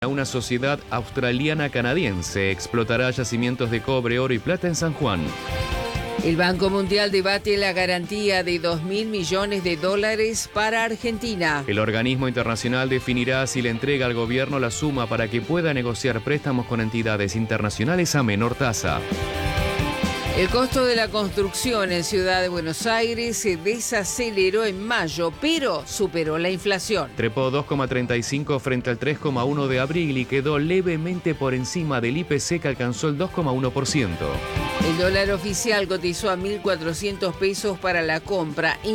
Una sociedad australiana-canadiense explotará yacimientos de cobre, oro y plata en San Juan. El Banco Mundial debate la garantía de $2.000 millones para Argentina. El organismo internacional definirá si le entrega al gobierno la suma para que pueda negociar préstamos con entidades internacionales a menor tasa. El costo de la construcción en Ciudad de Buenos Aires se desaceleró en mayo, pero superó la inflación. Trepó 2,35 frente al 3,1 de abril y quedó levemente por encima del IPC, que alcanzó el 2,1%. El dólar oficial cotizó a 1.400 pesos para la compra y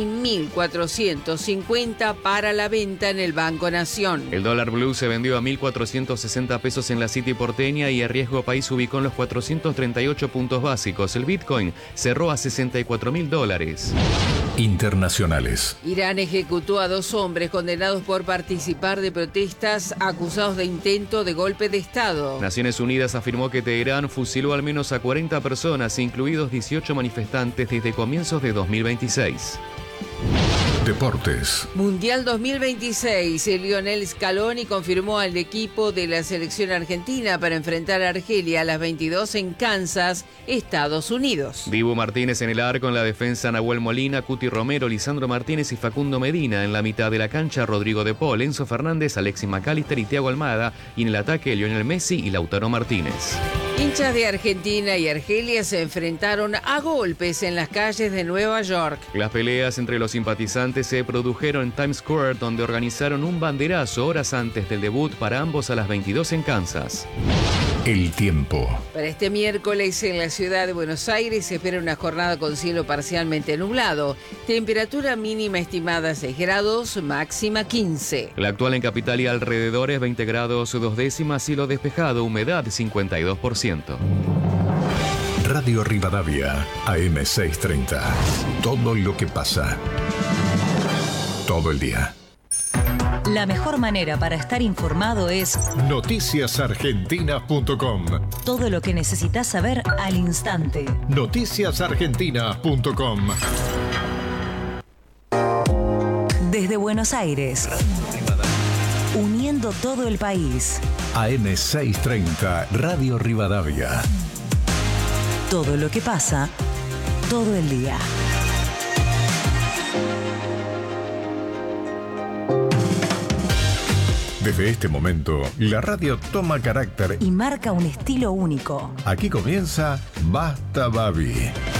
1.450 para la venta en el Banco Nación. El dólar blue se vendió a 1.460 pesos en la City porteña y a Riesgo País se ubicó en los 438 puntos básicos. El Bitcoin cerró a $64.000. Internacionales. Irán ejecutó a 2 hombres condenados por participar de protestas acusados de intento de golpe de Estado. Naciones Unidas afirmó que Teherán fusiló al menos a 40 personas, incluidos 18 manifestantes, desde comienzos de 2026. Deportes. Mundial 2026. Lionel Scaloni confirmó al equipo de la selección argentina para enfrentar a Argelia a las 22 en Kansas, Estados Unidos. Dibu Martínez en el arco, en la defensa Nahuel Molina, Cuti Romero, Lisandro Martínez y Facundo Medina. En la mitad de la cancha Rodrigo De Paul, Enzo Fernández, Alexis McAllister y Thiago Almada. Y en el ataque Lionel Messi y Lautaro Martínez. Hinchas de Argentina y Argelia se enfrentaron a golpes en las calles de Nueva York. Las peleas entre los simpatizantes se produjeron en Times Square, donde organizaron un banderazo horas antes del debut para ambos a las 22 en Kansas. El tiempo. Para este miércoles en la ciudad de Buenos Aires se espera una jornada con cielo parcialmente nublado. Temperatura mínima estimada 6 grados, máxima 15. La actual en capital y alrededores 20 grados 2 décimas, cielo despejado, humedad 52%. Radio Rivadavia, AM630. Todo lo que pasa. Todo el día. La mejor manera para estar informado es noticiasargentina.com. Todo lo que necesitas saber al instante. Noticiasargentina.com. Desde Buenos Aires, uniendo todo el país. AM630, Radio Rivadavia. Todo lo que pasa, todo el día. Desde este momento, la radio toma carácter y marca un estilo único. Aquí comienza Basta Babi.